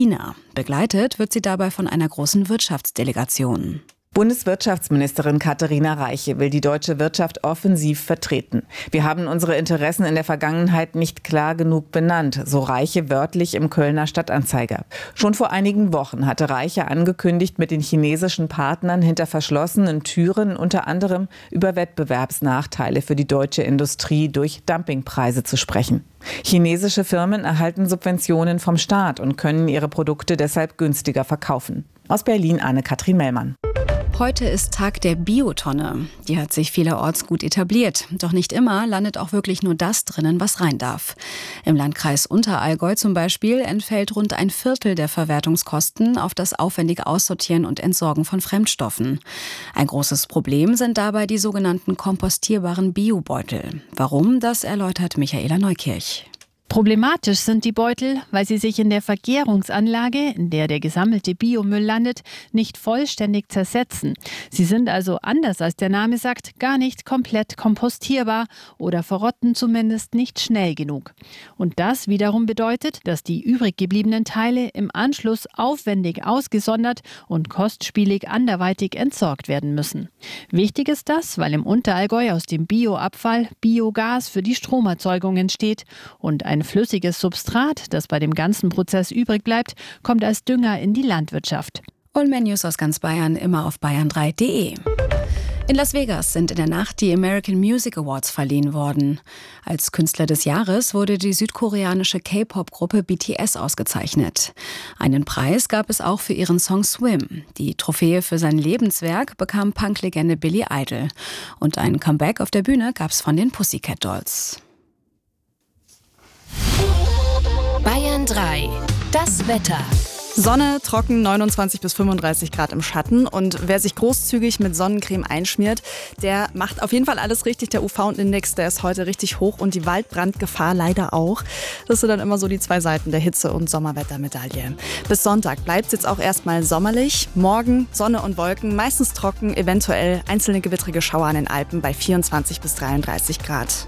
China. Begleitet wird sie dabei von einer großen Wirtschaftsdelegation. Bundeswirtschaftsministerin Katharina Reiche will die deutsche Wirtschaft offensiv vertreten. Wir haben unsere Interessen in der Vergangenheit nicht klar genug benannt, so Reiche wörtlich im Kölner Stadtanzeiger. Schon vor einigen Wochen hatte Reiche angekündigt, mit den chinesischen Partnern hinter verschlossenen Türen unter anderem über Wettbewerbsnachteile für die deutsche Industrie durch Dumpingpreise zu sprechen. Chinesische Firmen erhalten Subventionen vom Staat und können ihre Produkte deshalb günstiger verkaufen. Aus Berlin Anne-Kathrin Mellmann. Heute ist Tag der Biotonne. Die hat sich vielerorts gut etabliert. Doch nicht immer landet auch wirklich nur das drinnen, was rein darf. Im Landkreis Unterallgäu zum Beispiel entfällt rund ein Viertel der Verwertungskosten auf das aufwendige Aussortieren und Entsorgen von Fremdstoffen. Ein großes Problem sind dabei die sogenannten kompostierbaren Biobeutel. Warum, das erläutert Michaela Neukirch. Problematisch sind die Beutel, weil sie sich in der Vergärungsanlage, in der der gesammelte Biomüll landet, nicht vollständig zersetzen. Sie sind also, anders als der Name sagt, gar nicht komplett kompostierbar oder verrotten zumindest nicht schnell genug. Und das wiederum bedeutet, dass die übrig gebliebenen Teile im Anschluss aufwendig ausgesondert und kostspielig anderweitig entsorgt werden müssen. Wichtig ist das, weil im Unterallgäu aus dem Bioabfall Biogas für die Stromerzeugung entsteht und ein flüssiges Substrat, das bei dem ganzen Prozess übrig bleibt, kommt als Dünger in die Landwirtschaft. Und mehr News aus ganz Bayern immer auf bayern3.de. In Las Vegas sind in der Nacht die American Music Awards verliehen worden. Als Künstler des Jahres wurde die südkoreanische K-Pop-Gruppe BTS ausgezeichnet. Einen Preis gab es auch für ihren Song Swim. Die Trophäe für sein Lebenswerk bekam Punk-Legende Billy Idol. Und ein Comeback auf der Bühne gab es von den Pussycat Dolls. Bayern 3, das Wetter. Sonne, trocken, 29 bis 35 Grad im Schatten. Und wer sich großzügig mit Sonnencreme einschmiert, der macht auf jeden Fall alles richtig. Der UV-Index, der ist heute richtig hoch und die Waldbrandgefahr leider auch. Das sind dann immer so die zwei Seiten der Hitze- und Sommerwettermedaille. Bis Sonntag bleibt es jetzt auch erstmal sommerlich. Morgen Sonne und Wolken, meistens trocken, eventuell einzelne gewittrige Schauer an den Alpen bei 24 bis 33 Grad.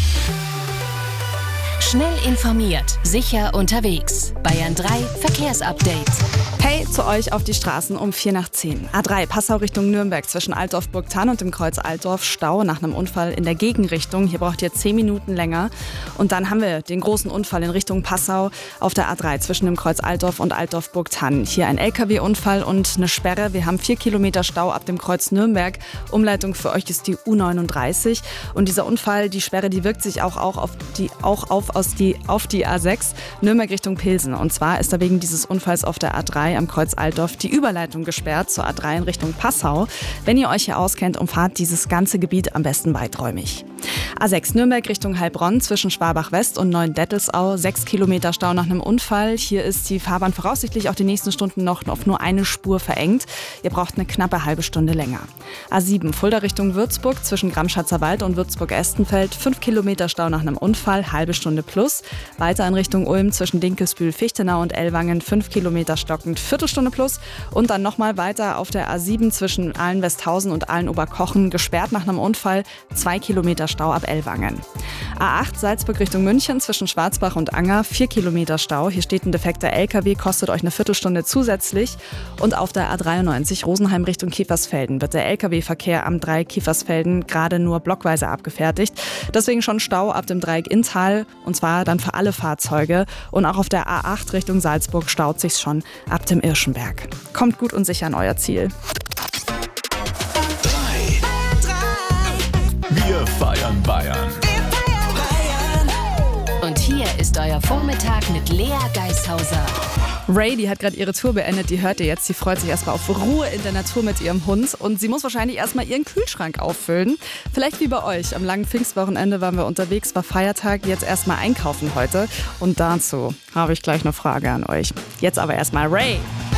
Schnell informiert, sicher unterwegs. Bayern 3 Verkehrsupdate. Hey, zu euch auf die Straßen um 10:45. A3 Passau Richtung Nürnberg zwischen Altdorf-Burgthann und dem Kreuz Altdorf. Stau nach einem Unfall in der Gegenrichtung. Hier braucht ihr 10 Minuten länger. Und dann haben wir den großen Unfall in Richtung Passau auf der A3 zwischen dem Kreuz Altdorf und Altdorf-Burgthann. Hier ein LKW-Unfall und eine Sperre. Wir haben 4 Kilometer Stau ab dem Kreuz Nürnberg. Umleitung für euch ist die U39. Und dieser Unfall, die Sperre, die wirkt sich auch auf die A6 Nürnberg Richtung Pilsen. Und zwar ist da wegen dieses Unfalls auf der A3 am Kreuz Altdorf die Überleitung gesperrt zur A3 in Richtung Passau. Wenn ihr euch hier auskennt, umfahrt dieses ganze Gebiet am besten weiträumig. A6 Nürnberg Richtung Heilbronn zwischen Schwabach West und Neuendettelsau. 6 Kilometer Stau nach einem Unfall. Hier ist die Fahrbahn voraussichtlich auch die nächsten Stunden noch auf nur eine Spur verengt. Ihr braucht eine knappe halbe Stunde länger. A7 Fulda Richtung Würzburg zwischen Gramschatzer Wald und Würzburg-Estenfeld. 5 Kilometer Stau nach einem Unfall, halbe Stunde plus. Weiter in Richtung Ulm zwischen Dinkelsbühl-Fichtenau und Ellwangen. 5 Kilometer stockend, Viertelstunde plus. Und dann nochmal weiter auf der A7 zwischen Aalen-Westhausen und Aalen-Oberkochen. Gesperrt nach einem Unfall, 2 Kilometer Stau ab Ellwangen. A8 Salzburg Richtung München zwischen Schwarzbach und Anger, 4 Kilometer Stau. Hier steht ein defekter LKW, kostet euch eine Viertelstunde zusätzlich. Und auf der A93 Rosenheim Richtung Kiefersfelden wird der LKW-Verkehr am Dreieck Kiefersfelden gerade nur blockweise abgefertigt. Deswegen schon Stau ab dem Dreieck Inntal, und zwar dann für alle Fahrzeuge. Und auch auf der A8 Richtung Salzburg staut sich's schon ab dem Irschenberg. Kommt gut und sicher an euer Ziel. Wir feiern Bayern. Und hier ist euer Vormittag mit Lea Geishauser. Ray, die hat gerade ihre Tour beendet, die hört ihr jetzt. Sie freut sich erstmal auf Ruhe in der Natur mit ihrem Hund. Und sie muss wahrscheinlich erstmal ihren Kühlschrank auffüllen. Vielleicht wie bei euch. Am langen Pfingstwochenende waren wir unterwegs, war Feiertag. Jetzt erstmal einkaufen heute. Und dazu habe ich gleich eine Frage an euch. Jetzt aber erstmal Ray.